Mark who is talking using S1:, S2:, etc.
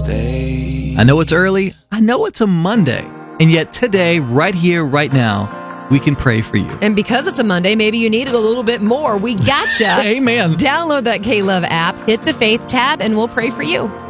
S1: stay.
S2: I know it's early. I know it's a Monday. And yet today, right here, right now, we can pray for you.
S3: And because it's a Monday, maybe you need it a little bit more. We gotcha.
S2: Amen.
S3: Download that K-Love app, hit the Faith tab, and we'll pray for you.